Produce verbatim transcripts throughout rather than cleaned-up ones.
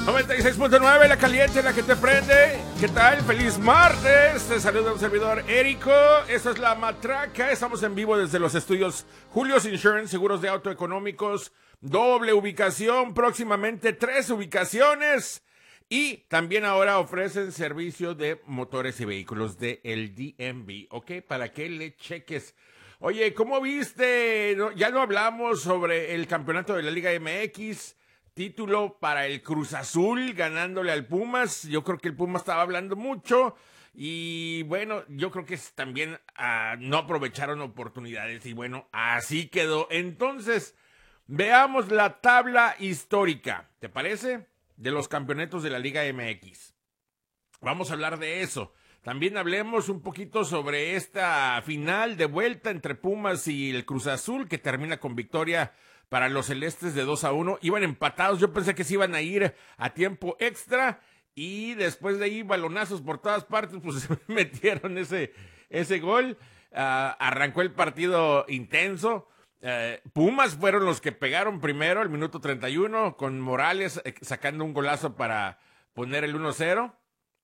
noventa y seis punto nueve, la caliente, la que te prende. ¿Qué tal? ¡Feliz martes! Te saluda un servidor, Érico. Esto es La Matraca. Estamos en vivo desde los estudios Julius Insurance, seguros de auto económicos. Doble ubicación, próximamente tres ubicaciones. Y también ahora ofrecen servicio de motores y vehículos de el D M V, ¿ok? Para que le cheques. Oye, ¿cómo viste? No, ya no hablamos sobre el campeonato de la Liga M X. Título para el Cruz Azul, ganándole al Pumas. Yo creo que el Pumas estaba hablando mucho. Y bueno, yo creo que también uh, no aprovecharon oportunidades. Y bueno, así quedó. Entonces, veamos la tabla histórica, ¿te parece? De los campeonatos de la Liga M X. Vamos a hablar de eso. También hablemos un poquito sobre esta final de vuelta entre Pumas y el Cruz Azul, que termina con victoria para los celestes de dos a uno. Iban empatados, yo pensé que se iban a ir a tiempo extra, y después de ahí balonazos por todas partes, pues metieron ese, ese gol. Uh, arrancó el partido intenso. Uh, Pumas fueron los que pegaron primero, el minuto treinta y uno, con Morales eh, sacando un golazo para poner el uno cero.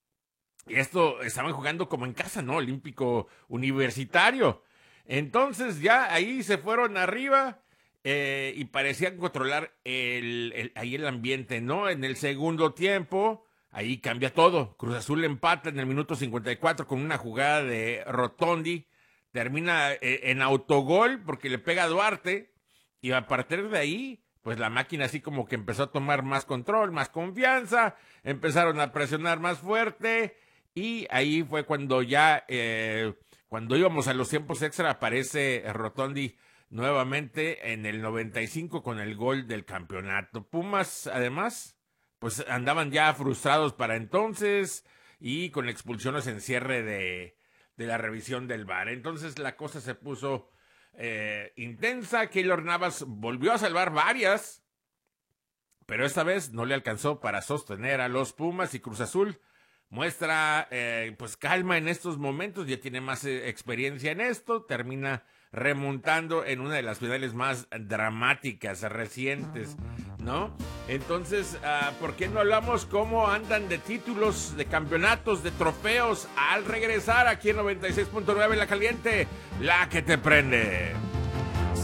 Y esto, estaban jugando como en casa, ¿no? Olímpico Universitario. Entonces ya ahí se fueron arriba eh, y parecían controlar el, el, ahí el ambiente, ¿no? En el segundo tiempo, ahí cambia todo. Cruz Azul empata en el minuto cincuenta y cuatro con una jugada de Rotondi. Termina eh, en autogol porque le pega a Duarte. Y a partir de ahí, pues la máquina así como que empezó a tomar más control, más confianza. Empezaron a presionar más fuerte. Y ahí fue cuando ya, eh, cuando íbamos a los tiempos extra, aparece Rotondi nuevamente en el noventa y cinco con el gol del campeonato. Pumas, además, pues andaban ya frustrados para entonces y con expulsiones en cierre de, de la revisión del V A R. Entonces la cosa se puso eh, intensa. Keylor Navas volvió a salvar varias, pero esta vez no le alcanzó para sostener a los Pumas, y Cruz Azul muestra eh, pues calma en estos momentos, ya tiene más eh, experiencia en esto, termina remontando en una de las finales más dramáticas recientes, ¿no? Entonces, uh, ¿por qué no hablamos cómo andan de títulos, de campeonatos, de trofeos al regresar aquí en noventa y seis punto nueve La Caliente, la que te prende?